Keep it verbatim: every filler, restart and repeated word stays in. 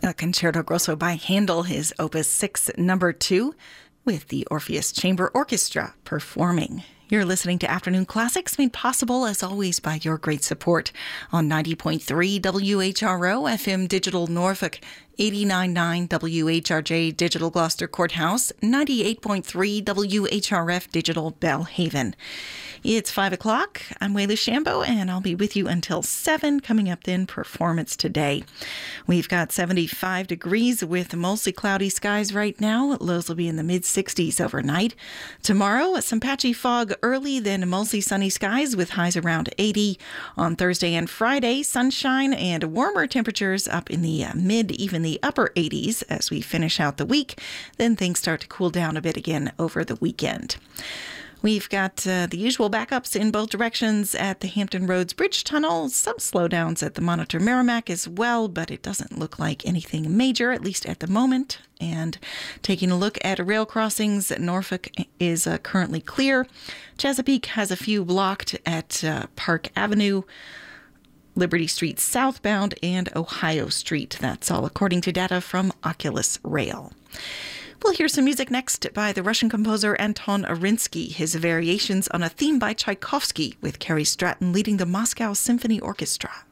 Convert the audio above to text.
A concerto grosso by Handel, his Opus six, number two, with the Orpheus Chamber Orchestra performing. You're listening to Afternoon Classics, made possible, as always, by your great support on ninety point three W H R O, F M Digital Norfolk, eighty-nine point nine W H R J Digital Gloucester Courthouse, ninety-eight point three W H R F Digital Belhaven. It's five o'clock. I'm Wayla Shambo, and I'll be with you until seven. Coming up then, performance today. We've got seventy-five degrees with mostly cloudy skies right now. Lows will be in the mid sixties overnight. Tomorrow, some patchy fog early, then mostly sunny skies with highs around eighty. On Thursday and Friday, sunshine and warmer temperatures up in the mid, even the upper eighties as we finish out the week. Then things start to cool down a bit again over the weekend. We've got uh, the usual backups in both directions at the Hampton Roads Bridge Tunnel, some slowdowns at the Monitor Merrimack as well, but it doesn't look like anything major, at least at the moment. And taking a look at rail crossings, Norfolk is uh, currently clear. Chesapeake has a few blocked at uh, Park Avenue, Liberty Street southbound, and Ohio Street. That's all according to data from Oculus Rail. We'll hear some music next by the Russian composer Anton Arinsky, his variations on a theme by Tchaikovsky, with Carrie Stratton leading the Moscow Symphony Orchestra.